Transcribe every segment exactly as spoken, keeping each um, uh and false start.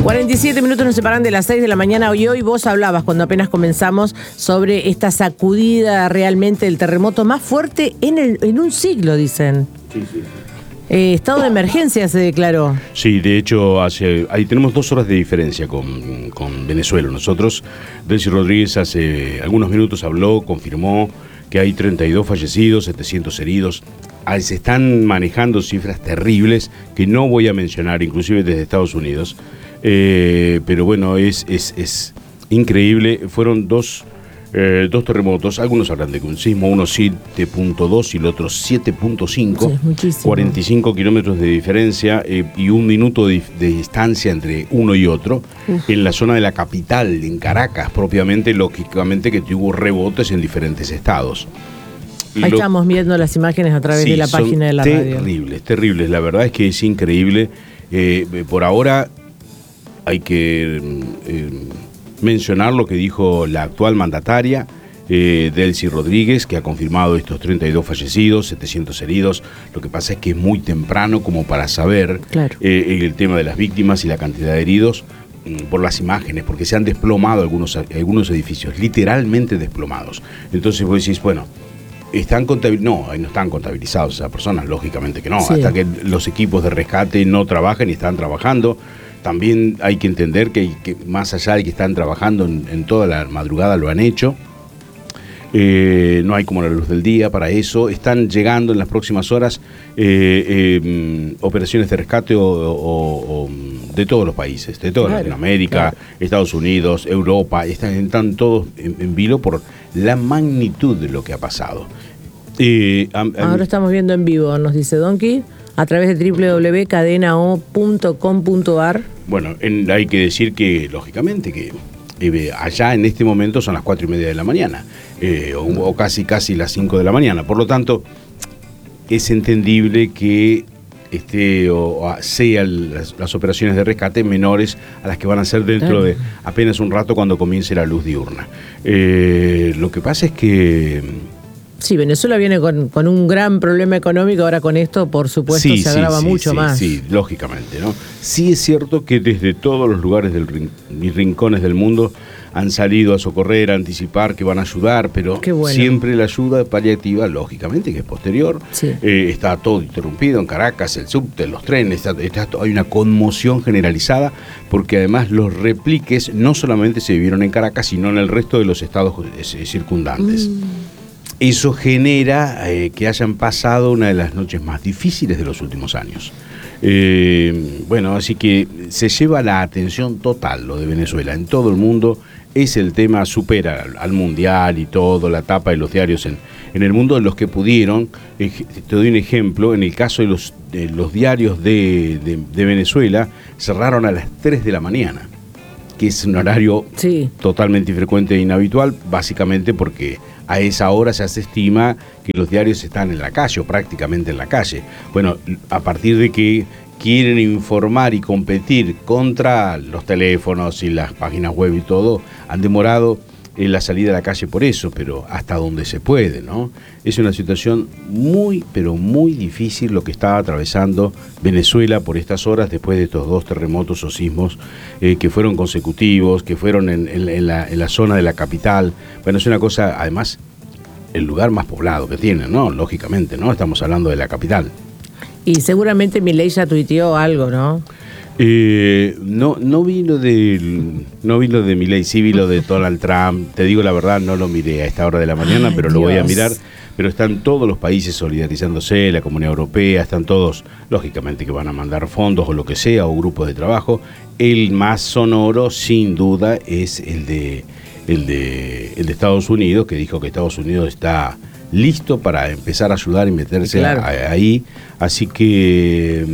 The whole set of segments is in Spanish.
cuarenta y siete minutos nos separan de las seis de la mañana. Hoy hoy vos hablabas cuando apenas comenzamos sobre esta sacudida realmente del terremoto más fuerte en, el, en un siglo, dicen. Sí, sí, sí. Eh, estado de emergencia se declaró. Sí, de hecho, hace, ahí tenemos dos horas de diferencia con, con Venezuela. Nosotros, Delcy Rodríguez hace algunos minutos habló, confirmó que hay treinta y dos fallecidos, setecientos heridos. Ahí se están manejando cifras terribles que no voy a mencionar, inclusive desde Estados Unidos. Eh, pero bueno, es, es, es increíble. Fueron dos, eh, dos terremotos. Algunos hablan de que un sismo, uno siete punto dos y el otro siete punto cinco. Sí, cuarenta y cinco kilómetros de diferencia eh, y un minuto de, de distancia entre uno y otro. Uf. En la zona de la capital, en Caracas propiamente, lógicamente que tuvo rebotes en diferentes estados. Ahí Lo, estamos viendo las imágenes a través sí, de la página de la terribles, radio. Terribles, terribles. La verdad es que es increíble. Eh, por ahora hay que eh, mencionar lo que dijo la actual mandataria, eh, Delcy Rodríguez, que ha confirmado estos treinta y dos fallecidos, setecientos heridos. Lo que pasa es que es muy temprano como para saber claro. eh, el tema de las víctimas y la cantidad de heridos por las imágenes, porque se han desplomado algunos, algunos edificios, literalmente desplomados. Entonces vos decís, bueno, ¿están contabilizados? No, no están contabilizados esas personas, lógicamente que no. Sí. Hasta que los equipos de rescate no trabajen y están trabajando. También hay que entender que, que más allá de que están trabajando en, en toda la madrugada, lo han hecho. Eh, no hay como la luz del día para eso. Están llegando en las próximas horas eh, eh, operaciones de rescate o, o, o de todos los países, de toda claro, Latinoamérica, claro. Estados Unidos, Europa. Están, están todos en, en vilo por la magnitud de lo que ha pasado. Eh, am, am, Ahora estamos viendo en vivo, nos dice Donkey, a través de doble u doble u doble u punto cadena o punto com punto a r. Bueno, en, hay que decir que, lógicamente, que eh, allá en este momento son las cuatro y media de la mañana, eh, o, o casi casi las cinco de la mañana. Por lo tanto, es entendible que este, o, o sean las, las operaciones de rescate menores a las que van a ser dentro claro. de apenas un rato cuando comience la luz diurna. Eh, lo que pasa es que... Sí, Venezuela viene con, con un gran problema económico, ahora con esto, por supuesto, sí, se agrava sí, mucho sí, más. Sí, lógicamente, ¿no? Sí es cierto que desde todos los lugares del rin- y rincones del mundo han salido a socorrer, a anticipar que van a ayudar, pero bueno. Siempre la ayuda paliativa, lógicamente, que es posterior. Sí. Eh, está todo interrumpido en Caracas, el subte, los trenes, está, está, hay una conmoción generalizada, porque además los repliques no solamente se vivieron en Caracas, sino en el resto de los estados eh, circundantes. Mm. Eso genera eh, que hayan pasado una de las noches más difíciles de los últimos años. Eh, bueno, así que se lleva la atención total lo de Venezuela en todo el mundo. Es el tema, supera al, al mundial y todo, la tapa de los diarios en, en el mundo, los que pudieron. Eh, te doy un ejemplo, en el caso de los, de los diarios de, de, de Venezuela, cerraron a las tres de la mañana, que es un horario sí. totalmente infrecuente e inhabitual, básicamente porque a esa hora se estima que los diarios están en la calle o prácticamente en la calle. Bueno, a partir de que quieren informar y competir contra los teléfonos y las páginas web y todo, han demorado en la salida a la calle por eso, pero hasta donde se puede, ¿no? Es una situación muy, pero muy difícil lo que está atravesando Venezuela por estas horas después de estos dos terremotos o sismos eh, que fueron consecutivos, que fueron en, en, en, la, en la zona de la capital. Bueno, es una cosa, además, el lugar más poblado que tienen, ¿no? Lógicamente, ¿no? Estamos hablando de la capital. Y seguramente Milei ya tuiteó algo, ¿no? Eh, no, no vi lo de no vi lo de Milei, sí vi lo de Donald Trump. Te digo la verdad, no lo miré a esta hora de la mañana, Ay, pero Dios. Lo voy a mirar. Pero están todos los países solidarizándose, la Comunidad Europea, están todos, lógicamente, que van a mandar fondos o lo que sea, o grupos de trabajo. El más sonoro, sin duda, es el de el de el de Estados Unidos, que dijo que Estados Unidos está listo para empezar a ayudar y meterse claro. a, a, ahí. Así que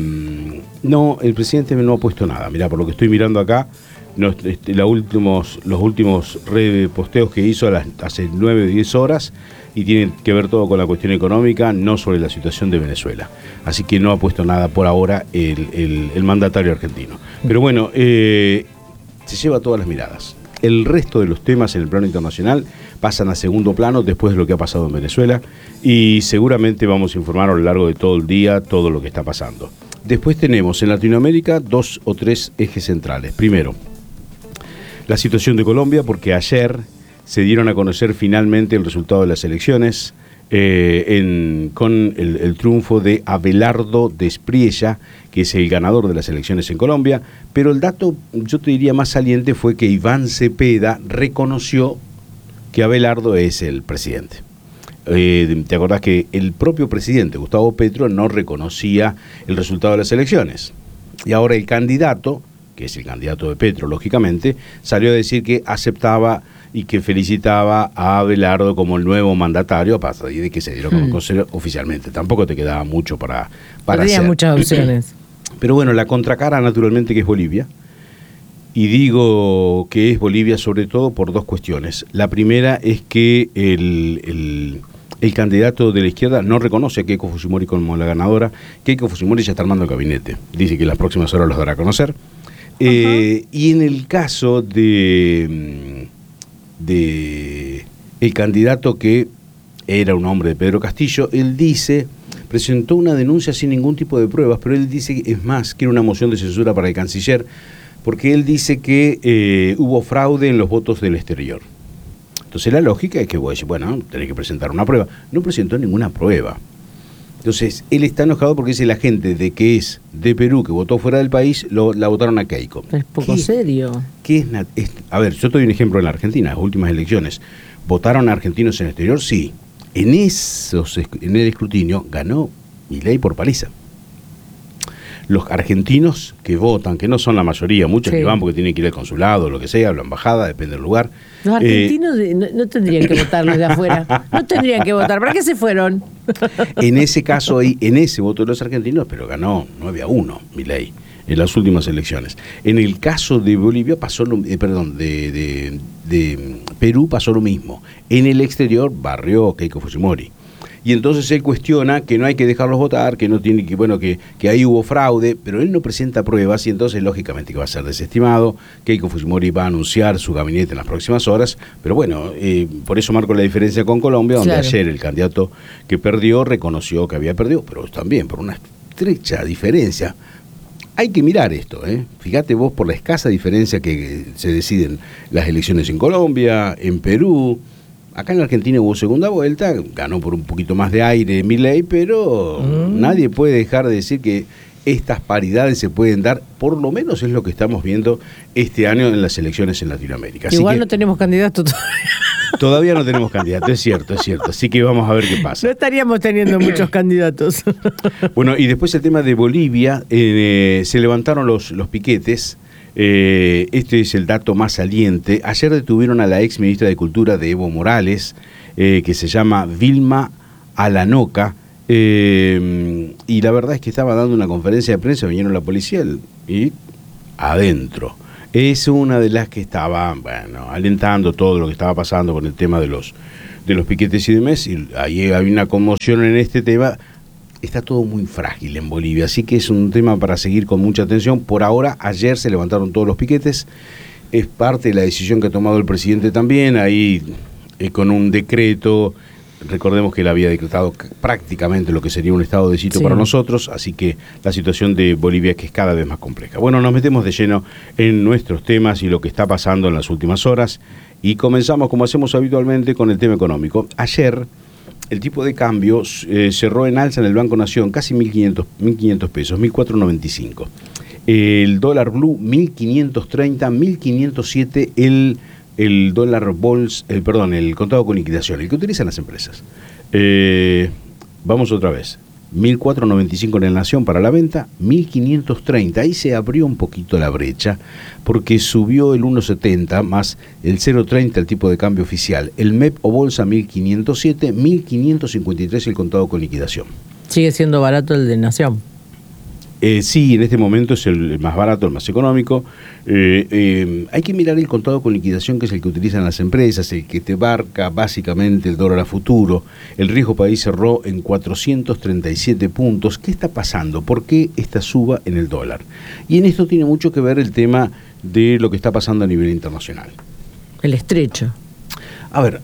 no, el presidente no ha puesto nada. Mirá, por lo que estoy mirando acá, no, este, la últimos, los últimos posteos que hizo a las, hace nueve o diez horas, y tienen que ver todo con la cuestión económica, no sobre la situación de Venezuela. Así que no ha puesto nada por ahora el, el, el mandatario argentino. Pero bueno, eh, se lleva todas las miradas. El resto de los temas en el plano internacional pasan a segundo plano después de lo que ha pasado en Venezuela, y seguramente vamos a informar a lo largo de todo el día todo lo que está pasando. Después tenemos en Latinoamérica dos o tres ejes centrales. Primero, la situación de Colombia, porque ayer se dieron a conocer finalmente el resultado de las elecciones eh, en, con el, el triunfo de Abelardo Despriella, que es el ganador de las elecciones en Colombia, pero el dato, yo te diría más saliente, fue que Iván Cepeda reconoció que Abelardo es el presidente. Eh, ¿Te acordás que el propio presidente, Gustavo Petro, no reconocía el resultado de las elecciones? Y ahora el candidato, que es el candidato de Petro, lógicamente, salió a decir que aceptaba y que felicitaba a Abelardo como el nuevo mandatario, a partir de que se dieron a conocer hmm. oficialmente. Tampoco te quedaba mucho para, para hacer. Tenía muchas opciones. Pero bueno, la contracara naturalmente que es Bolivia. Y digo que es Bolivia sobre todo por dos cuestiones. La primera es que el, el, el candidato de la izquierda no reconoce a Keiko Fujimori como la ganadora. Keiko Fujimori ya está armando el gabinete. Dice que en las próximas horas los dará a conocer. Eh, y en el caso de, de el candidato que era un hombre de Pedro Castillo, él dice, presentó una denuncia sin ningún tipo de pruebas, pero él dice, es más, quiere una moción de censura para el canciller, porque él dice que eh, hubo fraude en los votos del exterior. Entonces la lógica es que voy a decir, bueno, tenés que presentar una prueba. No presentó ninguna prueba. Entonces, él está enojado porque dice la gente de que es de Perú, que votó fuera del país, lo, la votaron a Keiko. Es poco ¿Qué, serio. ¿qué es, es, a ver, yo te doy un ejemplo en la Argentina, las últimas elecciones. ¿Votaron a argentinos en el exterior? Sí. En, esos, en el escrutinio ganó Milei por paliza. Los argentinos que votan, que no son la mayoría, muchos sí. que van porque tienen que ir al consulado, lo que sea, a la embajada, depende del lugar. Los argentinos eh, no, no tendrían que votar los de afuera, no tendrían que votar. ¿Para qué se fueron? En ese caso, en ese voto de los argentinos, pero ganó nueve a uno Milei en las últimas elecciones. En el caso de Bolivia pasó lo, eh, perdón, de, de, de Perú pasó lo mismo. En el exterior barrió Keiko Fujimori. Y entonces él cuestiona que no hay que dejarlos votar, que no tiene que, bueno, que, que ahí hubo fraude, pero él no presenta pruebas y entonces lógicamente que va a ser desestimado. Keiko Fujimori va a anunciar su gabinete en las próximas horas, pero bueno, eh, por eso marco la diferencia con Colombia, donde claro. ayer el candidato que perdió reconoció que había perdido, pero también por una estrecha diferencia. Hay que mirar esto, ¿eh? Fíjate vos por la escasa diferencia que se deciden las elecciones en Colombia, en Perú. Acá en la Argentina hubo segunda vuelta, ganó por un poquito más de aire Milei, pero mm. nadie puede dejar de decir que estas paridades se pueden dar, por lo menos es lo que estamos viendo este año en las elecciones en Latinoamérica. Así Igual que, no tenemos candidato todavía. Todavía no tenemos candidato, es cierto, es cierto. Así que vamos a ver qué pasa. No estaríamos teniendo muchos candidatos. Bueno, y después el tema de Bolivia, eh, se levantaron los, los piquetes. Eh, este es el dato más saliente. Ayer detuvieron a la ex ministra de Cultura de Evo Morales, eh, que se llama Vilma Alanoca, eh, y la verdad es que estaba dando una conferencia de prensa, vinieron la policía y adentro. Es una de las que estaba, bueno, alentando todo lo que estaba pasando con el tema de los, de los piquetes y demás, y ahí hay una conmoción en este tema. Está todo muy frágil en Bolivia, así que es un tema para seguir con mucha atención. Por ahora, ayer se levantaron todos los piquetes, es parte de la decisión que ha tomado el presidente también, ahí eh, con un decreto. Recordemos que él había decretado prácticamente lo que sería un estado de sitio sí. para nosotros, así que la situación de Bolivia es que es cada vez más compleja. Bueno, nos metemos de lleno en nuestros temas y lo que está pasando en las últimas horas, y comenzamos como hacemos habitualmente con el tema económico. Ayer el tipo de cambio eh, cerró en alza en el Banco Nación, casi mil quinientos pesos, mil cuatrocientos noventa y cinco. El dólar blue, mil quinientos treinta, mil quinientos siete el, el dólar bols, el, perdón, el contado con liquidación, el que utilizan las empresas. Eh, vamos otra vez. mil cuatrocientos noventa y cinco en la Nación para la venta, mil quinientos treinta. Ahí se abrió un poquito la brecha porque subió el uno setenta más el cero treinta el tipo de cambio oficial. El M E P o bolsa mil quinientos siete, mil quinientos cincuenta y tres el contado con liquidación. Sigue siendo barato el de Nación. Eh, sí, en este momento es el, el más barato, el más económico. Eh, eh, hay que mirar el contado con liquidación, que es el que utilizan las empresas, el que te marca básicamente el dólar a futuro. El riesgo país cerró en cuatrocientos treinta y siete puntos. ¿Qué está pasando? ¿Por qué esta suba en el dólar? Y en esto tiene mucho que ver el tema de lo que está pasando a nivel internacional. El estrecho. A ver,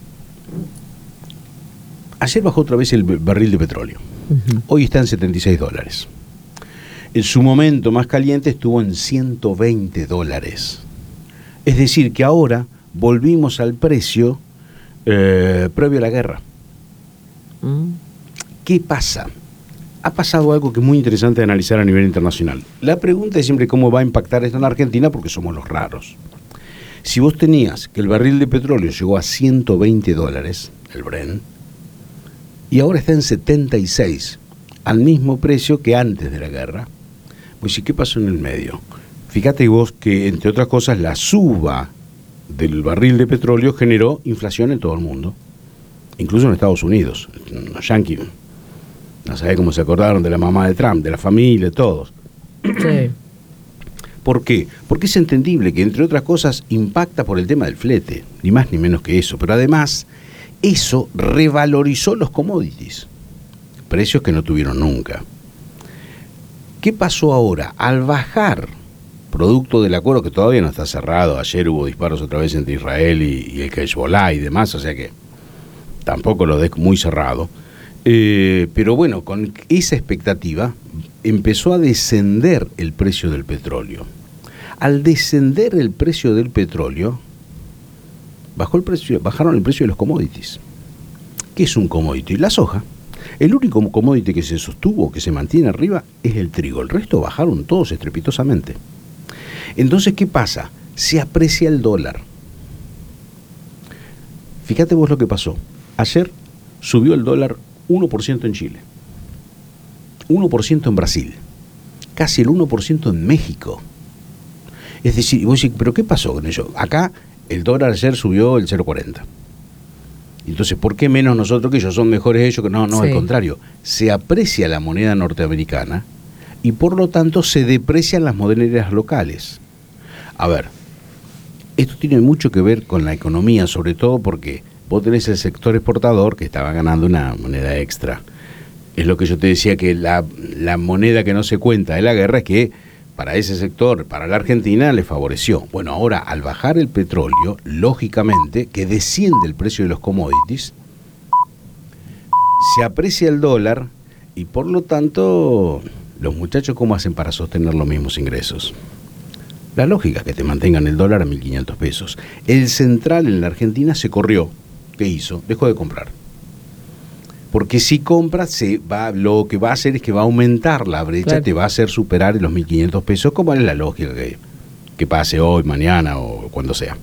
ayer bajó otra vez el barril de petróleo. Uh-huh. Hoy está en setenta y seis dólares. En su momento más caliente estuvo en ciento veinte dólares. Es decir, que ahora volvimos al precio eh, previo a la guerra. Mm. ¿Qué pasa? Ha pasado algo que es muy interesante de analizar a nivel internacional. La pregunta es siempre cómo va a impactar esto en Argentina, porque somos los raros. Si vos tenías que el barril de petróleo llegó a ciento veinte dólares, el Brent, y ahora está en setenta y seis, al mismo precio que antes de la guerra, pues ¿y qué pasó en el medio? Fíjate vos que, entre otras cosas, la suba del barril de petróleo generó inflación en todo el mundo, incluso en Estados Unidos. Los yanquis, no sabés cómo se acordaron de la mamá de Trump, de la familia, todos. Sí. ¿Por qué? Porque es entendible que, entre otras cosas, impacta por el tema del flete, ni más ni menos que eso. Pero además, eso revalorizó los commodities, precios que no tuvieron nunca. ¿Qué pasó ahora? Al bajar, producto del acuerdo que todavía no está cerrado, ayer hubo disparos otra vez entre Israel y, y el Hezbollah y demás, o sea que tampoco lo dejo muy cerrado. Eh, pero bueno, con esa expectativa empezó a descender el precio del petróleo. Al descender el precio del petróleo, bajó el precio, bajaron el precio de los commodities. ¿Qué es un commodity? La soja. El único commodity que se sostuvo, que se mantiene arriba, es el trigo. El resto bajaron todos estrepitosamente. Entonces, ¿qué pasa? Se aprecia el dólar. Fíjate vos lo que pasó. Ayer subió el dólar uno por ciento en Chile, uno por ciento en Brasil, casi el uno por ciento en México. Es decir, vos decís, ¿pero qué pasó con ello? Acá el dólar ayer subió el cero coma cuarenta. Entonces, ¿por qué menos nosotros que ellos son mejores ellos? Que no, no, sí. Al contrario, se aprecia la moneda norteamericana y por lo tanto se deprecian las monedas locales. A ver, esto tiene mucho que ver con la economía, sobre todo porque vos tenés el sector exportador que estaba ganando una moneda extra. Es lo que yo te decía, que la, la moneda que no se cuenta de la guerra es que para ese sector, para la Argentina, le favoreció. Bueno, ahora al bajar el petróleo, lógicamente que desciende el precio de los commodities, se aprecia el dólar y por lo tanto, los muchachos ¿cómo hacen para sostener los mismos ingresos? La lógica es que te mantengan el dólar a mil quinientos pesos. El central en la Argentina se corrió. ¿Qué hizo? Dejó de comprar. Porque si compra, se va, lo que va a hacer es que va a aumentar la brecha, claro. Te va a hacer superar los mil quinientos pesos, como es la lógica que, que pase hoy, mañana o cuando sea.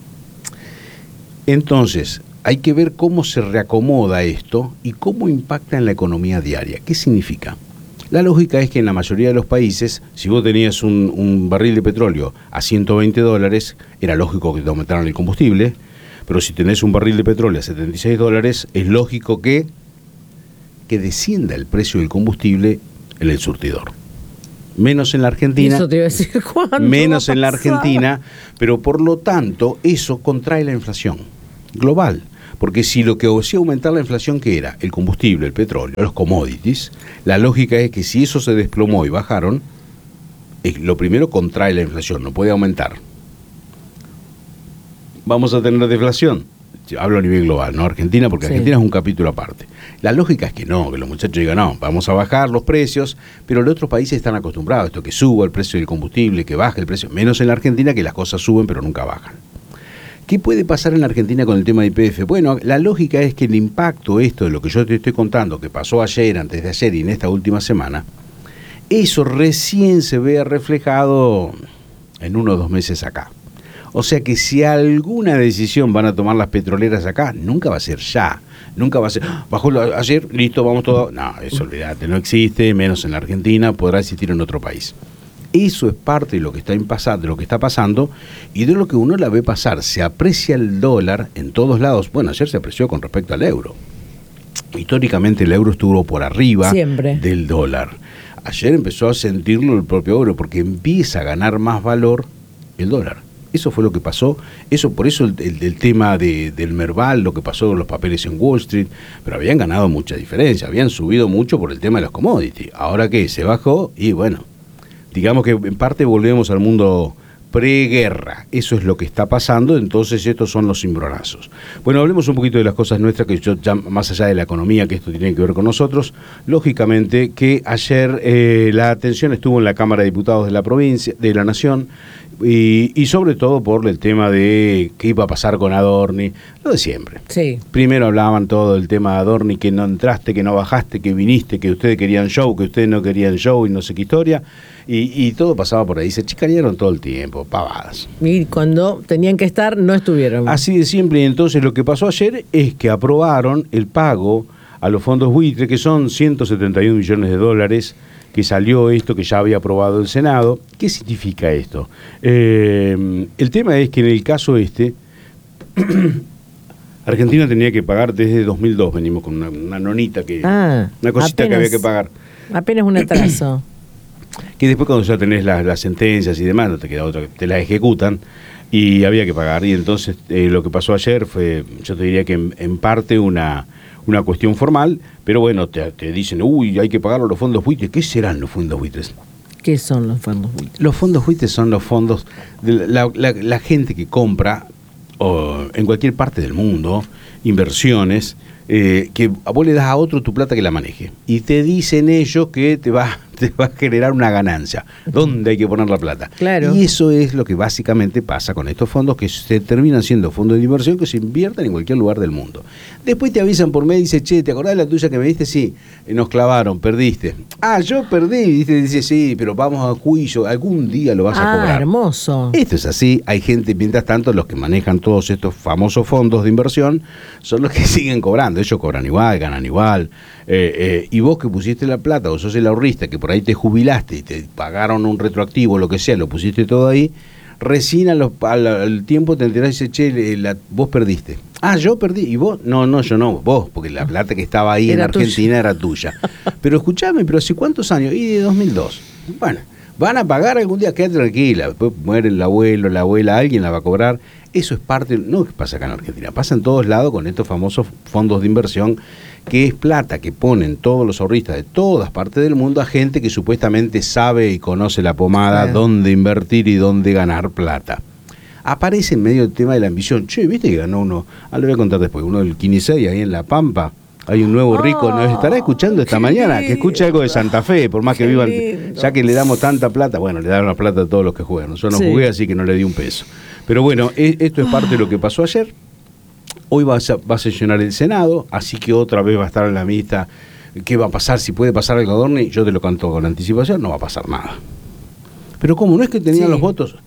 Entonces, hay que ver cómo se reacomoda esto y cómo impacta en la economía diaria. ¿Qué significa? La lógica es que en la mayoría de los países, si vos tenías un, un barril de petróleo a ciento veinte dólares, era lógico que te aumentaran el combustible, pero si tenés un barril de petróleo a setenta y seis dólares, es lógico que, que descienda el precio del combustible en el surtidor. Menos en la Argentina. Eso te iba a decir, ¿cuándo menos va a en la pasar? Argentina, pero por lo tanto, eso contrae la inflación global. Porque si lo que hacía aumentar la inflación, ¿qué era? El combustible, el petróleo, los commodities, la lógica es que si eso se desplomó y bajaron, lo primero contrae la inflación, no puede aumentar. Vamos a tener deflación. Hablo a nivel global, ¿no? Argentina, porque sí. Argentina es un capítulo aparte. La lógica es que no, que los muchachos digan, no, vamos a bajar los precios, pero los otros países están acostumbrados a esto, que suba el precio del combustible, que baje el precio, menos en la Argentina, que las cosas suben pero nunca bajan. ¿Qué puede pasar en la Argentina con el tema de I P F? Bueno, la lógica es que el impacto, esto de lo que yo te estoy contando, que pasó ayer, antes de ayer y en esta última semana, eso recién se vea reflejado en uno o dos meses acá. O sea que si alguna decisión van a tomar las petroleras acá, nunca va a ser ya. Nunca va a ser, bajó ayer, listo, vamos todo. No, eso olvídate, no existe, menos en la Argentina, podrá existir en otro país. Eso es parte de lo que está pasando, de lo que está pasando y de lo que uno la ve pasar. Se aprecia el dólar en todos lados. Bueno, ayer se apreció con respecto al euro. Históricamente el euro estuvo por arriba Siempre. del dólar. Ayer empezó a sentirlo el propio euro porque empieza a ganar más valor el dólar. Eso fue lo que pasó. Eso por eso el, el, el tema de, del Merval, lo que pasó con los papeles en Wall Street, pero habían ganado mucha diferencia, habían subido mucho por el tema de los commodities. Ahora que se bajó y bueno, digamos que en parte volvemos al mundo preguerra. Eso es lo que está pasando, entonces estos son los cimbronazos. Bueno, hablemos un poquito de las cosas nuestras, que yo ya, más allá de la economía, que esto tiene que ver con nosotros, lógicamente que ayer eh, la atención estuvo en la Cámara de Diputados de la provincia, de la Nación, y, y sobre todo por el tema de qué iba a pasar con Adorni, lo de siempre. Sí. Primero hablaban todo del tema de Adorni, que no entraste, que no bajaste, que viniste, que ustedes querían show, que ustedes no querían show y no sé qué historia. Y, y todo pasaba por ahí, se chicanearon todo el tiempo, pavadas. Y cuando tenían que estar, no estuvieron. Así de siempre, y entonces lo que pasó ayer es que aprobaron el pago a los fondos buitre, que son ciento setenta y un millones de dólares, que salió esto que ya había aprobado el Senado. ¿Qué significa esto? Eh, el tema es que en el caso este, Argentina tenía que pagar desde dos mil dos, venimos con una, una nonita, que ah, una cosita apenas, que había que pagar. Apenas un atraso. Que después cuando ya tenés las, las sentencias y demás, no te queda otra, te las ejecutan y había que pagar. Y entonces eh, lo que pasó ayer fue, yo te diría que en, en parte una, una cuestión formal, pero bueno, te, te dicen, uy, hay que pagar los fondos buitres. ¿Qué serán los fondos buitres? ¿Qué son los fondos buitres? Los fondos buitres son los fondos de la, la, la gente que compra o, en cualquier parte del mundo inversiones, eh, que a vos le das a otro tu plata que la maneje y te dicen ellos que te va, te va a generar una ganancia. ¿Dónde hay que poner la plata? Claro. Y eso es lo que básicamente pasa con estos fondos, que se terminan siendo fondos de inversión que se invierten en cualquier lugar del mundo. Después te avisan por medio y dicen, che, ¿te acordás de la tuya que me diste? Sí, nos clavaron, perdiste. Ah, yo perdí. Y te dice, sí, pero vamos a juicio, algún día lo vas ah, a cobrar. Hermoso. Esto es así. Hay gente, mientras tanto, los que manejan todos estos famosos fondos de inversión son los que siguen cobrando. Ellos cobran igual, ganan igual. Eh, eh, y vos que pusiste la plata, o sos el ahorrista, que por ahí te jubilaste y te pagaron un retroactivo, lo que sea, lo pusiste todo ahí, recién a los, al, al tiempo te enterás y dices, che, la, vos perdiste. Ah, yo perdí. ¿Y vos? No, no, yo no, vos, porque la plata que estaba ahí era en Argentina tuya. Era tuya. Pero escuchame, ¿pero hace cuántos años? Y de dos mil dos. Bueno, van a pagar algún día, quédate tranquila. Después muere el abuelo, la abuela, alguien la va a cobrar. Eso es parte, no es que pasa acá en Argentina, pasa en todos lados con estos famosos fondos de inversión, que es plata que ponen todos los ahorristas de todas partes del mundo a gente que supuestamente sabe y conoce la pomada, claro, dónde invertir y dónde ganar plata. Aparece en medio del tema de la ambición. Che, ¿viste que ganó uno? Ah, lo voy a contar después. Uno del Quiniseis, ahí en La Pampa. Hay un nuevo rico, nos estará escuchando esta mañana, que escuche algo de Santa Fe, por más que vivan, ya que le damos tanta plata. Bueno, le dan la plata a todos los que juegan. Yo no sí. jugué, así que no le di un peso. Pero bueno, esto es parte de lo que pasó ayer. Hoy va a, va a sesionar el Senado, así que otra vez va a estar en la lista. ¿Qué va a pasar? Si puede pasar algo a Adorni, yo te lo canto con anticipación, no va a pasar nada. Pero ¿cómo? ¿No es que tenían sí. los votos?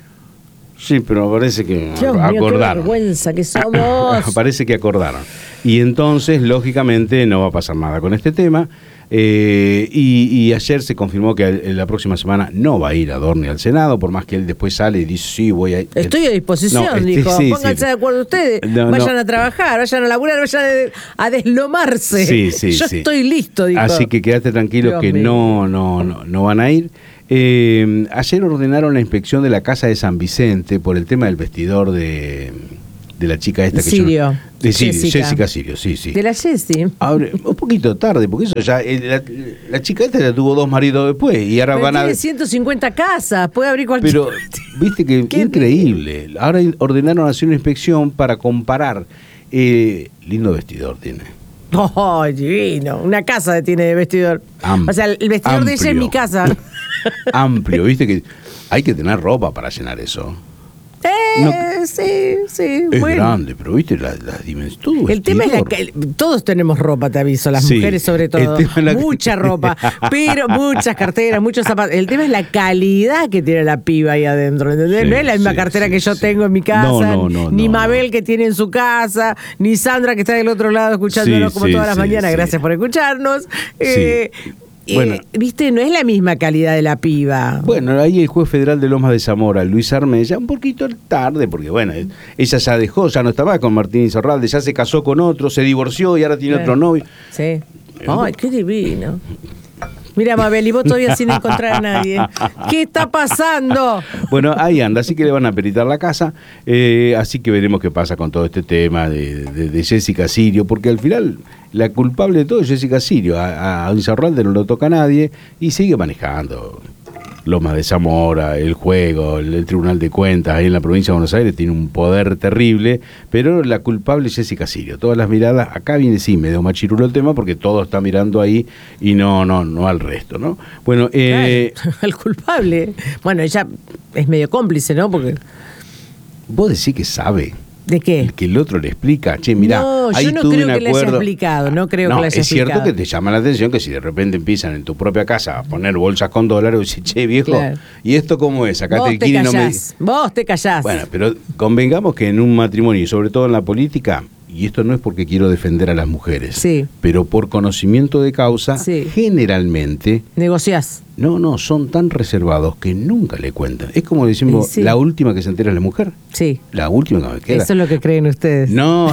Sí, pero parece que Dios acordaron. Mío, qué vergüenza que somos. Parece que acordaron. Y entonces, lógicamente, no va a pasar nada con este tema. Eh, y, y ayer se confirmó que el, la próxima semana no va a ir Adorni al Senado, por más que él después sale y dice, sí, voy a ir. Estoy a disposición, no, este, dijo. Sí, Pónganse sí. de acuerdo ustedes. No, vayan no. a trabajar, vayan a laburar, vayan a, a deslomarse. Sí, sí, Yo sí. estoy listo, dijo. Así que quédate tranquilo Dios que no, no, no, no van a ir. Eh, ayer ordenaron la inspección de la casa de San Vicente por el tema del vestidor de, de la chica esta que Sirio. Yo, de Sirio, Jessica. Jessica Sirio, sí, sí. De la Jessie. Ahora, un poquito tarde, porque eso ya, la, la chica esta ya tuvo dos maridos después y ahora Pero van tiene a... ciento cincuenta casas, puede abrir cualquier... Pero, viste que increíble. Bien. Ahora ordenaron hacer una inspección para comparar. Eh, lindo vestidor tiene. ¡Oh, divino! Una casa tiene de vestidor. Am, o sea, el vestidor amplio. De ella es mi casa. Amplio, viste que hay que tener ropa para llenar eso. Eh, no, sí, sí. Es bueno. grande, pero viste las la dimensiones. El tema es la que todos tenemos ropa, te aviso, las sí, mujeres sobre todo. Mucha ropa, pero muchas carteras, muchos zapatos. El tema es la calidad que tiene la piba ahí adentro, ¿entendés? Sí, no es la misma sí, cartera sí, que yo sí. tengo en mi casa, no, no, no, ni no, Mabel no. que tiene en su casa, ni Sandra que está del otro lado escuchándonos sí, como sí, todas las sí, mañanas. Sí. Gracias por escucharnos. Eh, sí. Bueno, eh, viste, no es la misma calidad de la piba. Bueno, ahí el juez federal de Lomas de Zamora, Luis Armella, un poquito tarde, porque bueno, ella ya dejó, ya no estaba con Martín Insaurralde, ya se casó con otro, se divorció y ahora tiene sí. otro novio. Sí. Ay, qué divino. Mira, Mabel, y vos todavía sin encontrar a nadie. ¿Qué está pasando? Bueno, ahí anda, así que le van a peritar la casa, eh, así que veremos qué pasa con todo este tema de, de, de Jessica Sirio, porque al final la culpable de todo es Jessica Sirio. A, a Insaurralde no lo toca a nadie y sigue manejando. Lomas de Zamora, el juego, el, el Tribunal de Cuentas, ahí en la provincia de Buenos Aires, tiene un poder terrible, pero la culpable es Jessica Sirio. Todas las miradas, acá viene sí, medio machirulo el tema, porque todo está mirando ahí y no, no, no al resto, ¿no? Bueno, eh... Claro, el culpable. Bueno, ella es medio cómplice, ¿no? Porque... Vos decís que sabe. ¿De qué? Que el otro le explica, che, mirá, no, ahí yo no tuve creo un que acuerdo. le haya explicado, no creo no, que le haya es explicado. cierto que te llama la atención que si de repente empiezan en tu propia casa a poner bolsas con dólares, y dices, che, viejo, claro. ¿Y esto cómo es? Acá vos te, te quieren callás, no me... vos te callás. Bueno, pero convengamos que en un matrimonio, y sobre todo en la política, y esto no es porque quiero defender a las mujeres, sí. pero por conocimiento de causa, sí. generalmente... negociás. No, no, son tan reservados que nunca le cuentan. Es como decimos, sí. la última que se entera es la mujer. Sí. La última que me queda. Eso es lo que creen ustedes. No.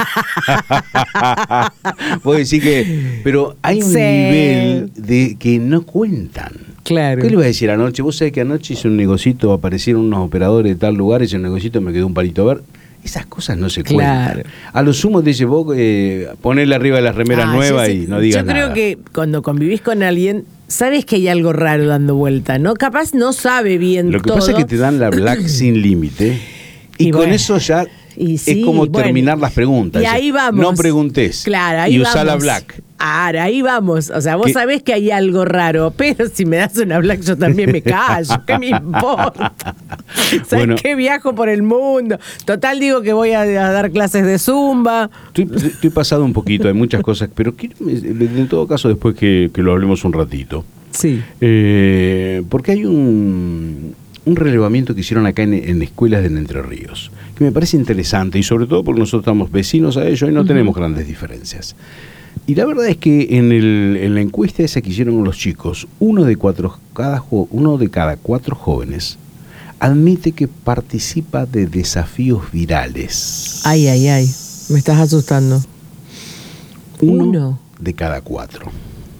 Vos decís que... Pero hay un sí. nivel de que no cuentan. Claro. ¿Qué le iba a decir anoche? Vos sabés que anoche hice un negocito, aparecieron unos operadores de tal lugar, ese negocito me quedó un palito verde. Esas cosas no se claro. cuentan. A lo sumo te dice vos, eh, ponele arriba de las remeras ah, nuevas y no digas nada. Yo creo que cuando convivís con alguien, sabes que hay algo raro dando vuelta, ¿no? Capaz no sabe bien Lo que todo. pasa es que te dan la black sin límite y, y con bueno, eso ya y sí, es como bueno, terminar las preguntas. Y ahí vamos. No preguntes. Claro, ahí y vamos. usá la black. Ahora, ahí vamos. O sea, vos ¿Qué? sabés que hay algo raro, pero si me das una black yo también me callo. ¿Qué me importa? ¿Sabes bueno, qué? Viajo por el mundo. Total, digo que voy a, a dar clases de zumba. Estoy, estoy pasado un poquito, hay muchas cosas, pero quiero, en todo caso después que, que lo hablemos un ratito. Sí. Eh, porque hay un, un relevamiento que hicieron acá en, en escuelas de Entre Ríos, que me parece interesante y sobre todo porque nosotros estamos vecinos a ellos y no uh-huh. tenemos grandes diferencias. Y la verdad es que en, el, en la encuesta esa que hicieron con los chicos, uno de, cuatro, cada, uno de cada cuatro jóvenes admite que participa de desafíos virales. Ay, ay, ay, me estás asustando. Uno, uno. de cada cuatro.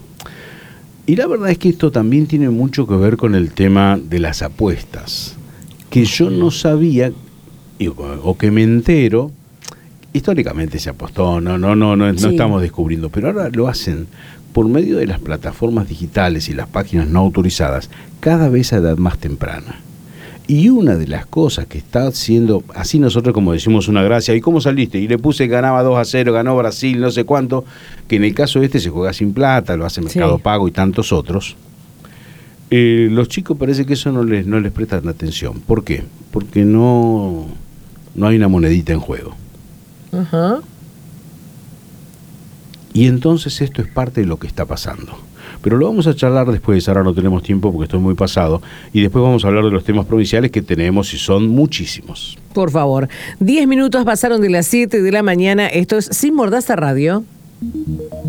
Y la verdad es que esto también tiene mucho que ver con el tema de las apuestas, que yo no sabía, o que me entero, históricamente se apostó, no, no, no, no, sí. no estamos descubriendo, pero ahora lo hacen por medio de las plataformas digitales y las páginas no autorizadas, cada vez a edad más temprana. Y una de las cosas que está haciendo, así nosotros como decimos una gracia, ¿y cómo saliste? Y le puse ganaba dos a cero, ganó Brasil, no sé cuánto, que en el caso este se juega sin plata, lo hace Mercado sí. Pago y tantos otros. Eh, los chicos parece que eso no les, no les prestan atención. ¿Por qué? Porque no, no hay una monedita en juego. Uh-huh. Y entonces esto es parte de lo que está pasando. Pero lo vamos a charlar después, ahora no tenemos tiempo porque estoy muy pasado, y después vamos a hablar de los temas provinciales que tenemos y son muchísimos. Por favor, diez minutos pasaron de las siete de la mañana, esto es Sin Mordaza Radio.